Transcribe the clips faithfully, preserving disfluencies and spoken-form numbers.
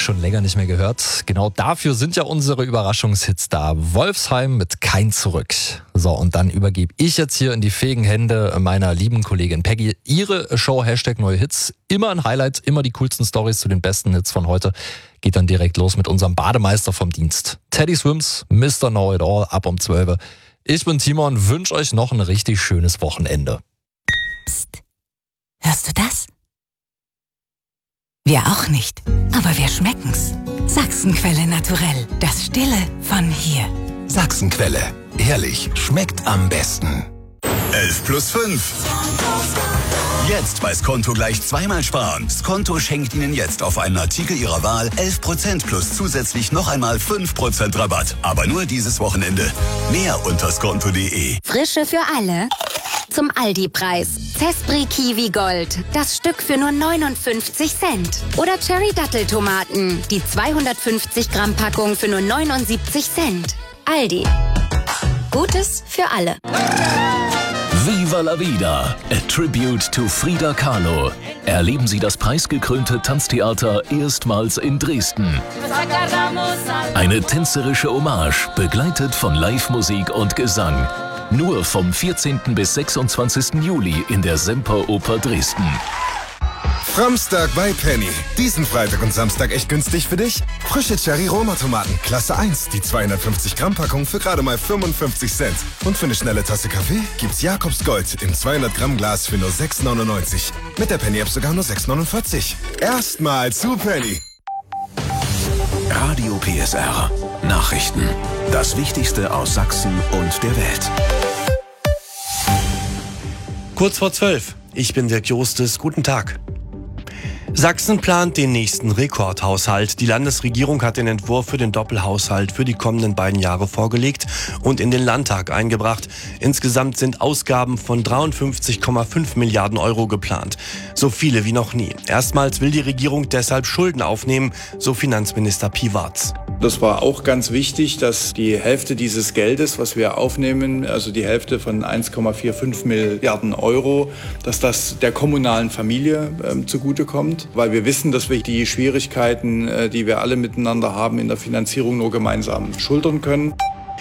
schon länger nicht mehr gehört. Genau dafür sind ja unsere Überraschungshits da. Wolfsheim mit Kein Zurück. So, und dann übergebe ich jetzt hier in die fähigen Hände meiner lieben Kollegin Peggy. Ihre Show Hashtag Neue Hits. Immer ein Highlight, immer die coolsten Storys zu den besten Hits von heute. Geht dann direkt los mit unserem Bademeister vom Dienst. Teddy Swims, Mister Know It All, ab um zwölf. Ich bin Timon, wünsche euch noch ein richtig schönes Wochenende. Psst. Hörst du das? Wir auch nicht, aber wir schmecken's. Sachsenquelle Naturell, das Stille von hier. Sachsenquelle, ehrlich, schmeckt am besten. elf plus fünf. Jetzt bei Skonto gleich zweimal sparen. Skonto schenkt Ihnen jetzt auf einen Artikel Ihrer Wahl elf Prozent plus zusätzlich noch einmal fünf Prozent Rabatt. Aber nur dieses Wochenende. Mehr unter skonto punkt de. Frische für alle. Zum Aldi-Preis. Zespri Kiwi Gold. Das Stück für nur neunundfünfzig Cent. Oder Cherry Datteltomaten. Die zweihundertfünfzig Gramm Packung für nur neunundsiebzig Cent. Aldi. Gutes für alle. Viva la Vida, a tribute to Frida Kahlo. Erleben Sie das preisgekrönte Tanztheater erstmals in Dresden. Eine tänzerische Hommage, begleitet von Live-Musik und Gesang. Nur vom vierzehnten bis sechsundzwanzigsten Juli in der Semperoper Dresden. Framstag bei Penny. Diesen Freitag und Samstag echt günstig für dich? Frische Cherry-Roma-Tomaten, Klasse eins. Die zweihundertfünfzig Gramm Packung für gerade mal fünfundfünfzig Cent. Und für eine schnelle Tasse Kaffee gibt's Jakobs Gold im zweihundert Gramm Glas für nur sechs neunundneunzig. Mit der Penny-App sogar nur sechs neunundvierzig. Erstmal zu Penny. Radio P S R. Nachrichten. Das Wichtigste aus Sachsen und der Welt. Kurz vor zwölf. Ich bin Dirk Jostes. Guten Tag. Sachsen plant den nächsten Rekordhaushalt. Die Landesregierung hat den Entwurf für den Doppelhaushalt für die kommenden beiden Jahre vorgelegt und in den Landtag eingebracht. Insgesamt sind Ausgaben von dreiundfünfzig Komma fünf Milliarden Euro geplant. So viele wie noch nie. Erstmals will die Regierung deshalb Schulden aufnehmen, so Finanzminister Piwarz. Das war auch ganz wichtig, dass die Hälfte dieses Geldes, was wir aufnehmen, also die Hälfte von eins Komma fünfundvierzig Milliarden Euro, dass das der kommunalen Familie äh, zugutekommt, weil wir wissen, dass wir die Schwierigkeiten, äh, die wir alle miteinander haben, in der Finanzierung nur gemeinsam schultern können.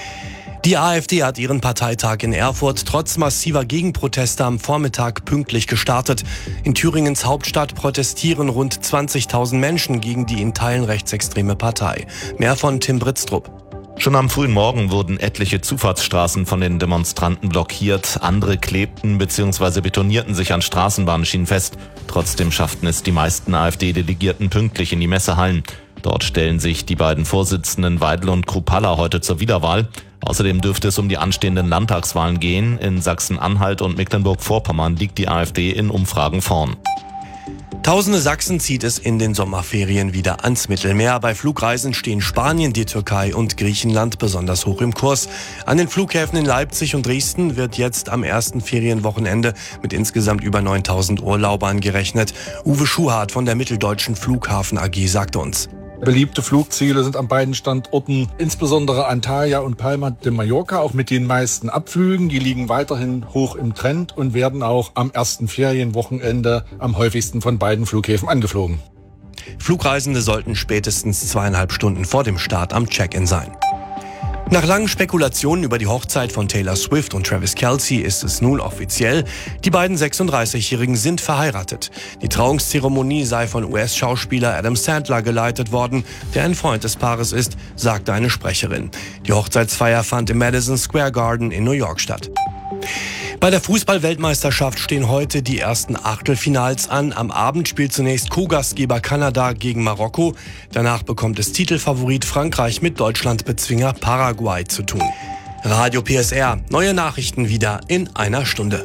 Die AfD hat ihren Parteitag in Erfurt trotz massiver Gegenproteste am Vormittag pünktlich gestartet. In Thüringens Hauptstadt protestieren rund zwanzigtausend Menschen gegen die in Teilen rechtsextreme Partei. Mehr von Tim Britztrup. Schon am frühen Morgen wurden etliche Zufahrtsstraßen von den Demonstranten blockiert. Andere klebten bzw. betonierten sich an Straßenbahnschienen fest. Trotzdem schafften es die meisten AfD-Delegierten pünktlich in die Messehallen. Dort stellen sich die beiden Vorsitzenden Weidel und Kruppalla heute zur Wiederwahl. Außerdem dürfte es um die anstehenden Landtagswahlen gehen. In Sachsen-Anhalt und Mecklenburg-Vorpommern liegt die AfD in Umfragen vorn. Tausende Sachsen zieht es in den Sommerferien wieder ans Mittelmeer. Bei Flugreisen stehen Spanien, die Türkei und Griechenland besonders hoch im Kurs. An den Flughäfen in Leipzig und Dresden wird jetzt am ersten Ferienwochenende mit insgesamt über neuntausend Urlaubern gerechnet. Uwe Schuhart von der Mitteldeutschen Flughafen A G sagte uns: Beliebte Flugziele sind an beiden Standorten, insbesondere Antalya und Palma de Mallorca, auch mit den meisten Abflügen. Die liegen weiterhin hoch im Trend und werden auch am ersten Ferienwochenende am häufigsten von beiden Flughäfen angeflogen. Flugreisende sollten spätestens zweieinhalb Stunden vor dem Start am Check-in sein. Nach langen Spekulationen über die Hochzeit von Taylor Swift und Travis Kelce ist es nun offiziell. Die beiden sechsunddreißigjährigen sind verheiratet. Die Trauungszeremonie sei von U S-Schauspieler Adam Sandler geleitet worden, der ein Freund des Paares ist, sagte eine Sprecherin. Die Hochzeitsfeier fand im Madison Square Garden in New York statt. Bei der Fußball-Weltmeisterschaft stehen heute die ersten Achtelfinals an. Am Abend spielt zunächst Co-Gastgeber Kanada gegen Marokko. Danach bekommt es Titelfavorit Frankreich mit Deutschlandbezwinger Paraguay zu tun. Radio P S R, neue Nachrichten wieder in einer Stunde.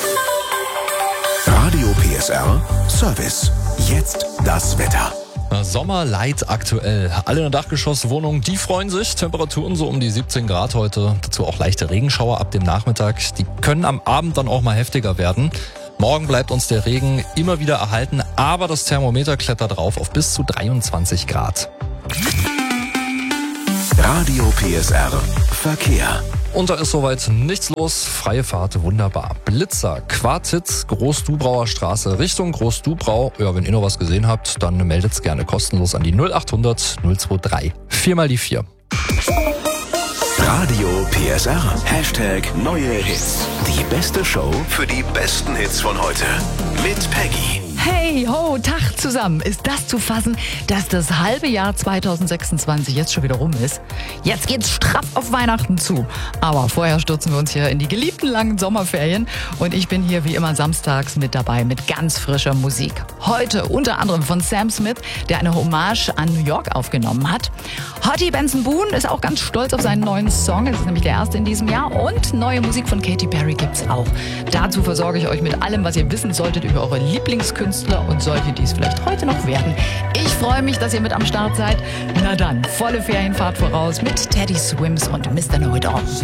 Radio P S R Service. Jetzt das Wetter. Sommerlight aktuell. Alle in der Dachgeschosswohnung, die freuen sich. Temperaturen so um die siebzehn Grad heute. Dazu auch leichte Regenschauer ab dem Nachmittag. Die können am Abend dann auch mal heftiger werden. Morgen bleibt uns der Regen immer wieder erhalten, aber das Thermometer klettert rauf auf bis zu dreiundzwanzig Grad. Radio P S R Verkehr. Und da ist soweit nichts los. Freie Fahrt, wunderbar. Blitzer, Quartitz, Groß-Dubrauer Straße, Richtung Groß-Dubrau. Ja, wenn ihr noch was gesehen habt, dann meldet's gerne kostenlos an die null acht hundert null zwei drei. Viermal die vier. Radio P S R. Hashtag neue Hits. Die beste Show für die besten Hits von heute. Mit Peggy. Hey, ho, Tag zusammen. Ist das zu fassen, dass das halbe Jahr zwanzig sechsundzwanzig jetzt schon wieder rum ist? Jetzt geht's straff auf Weihnachten zu. Aber vorher stürzen wir uns hier in die geliebten langen Sommerferien. Und ich bin hier wie immer samstags mit dabei mit ganz frischer Musik. Heute unter anderem von Sam Smith, der eine Hommage an New York aufgenommen hat. Hottie Benson Boone ist auch ganz stolz auf seinen neuen Song. Es ist nämlich der erste in diesem Jahr. Und neue Musik von Katy Perry gibt's auch. Dazu versorge ich euch mit allem, was ihr wissen solltet über eure Lieblingskünstler und solche, die es vielleicht heute noch werden. Ich freue mich, dass ihr mit am Start seid. Na dann, volle Ferienfahrt voraus mit Teddy Swims und Mister Know It All.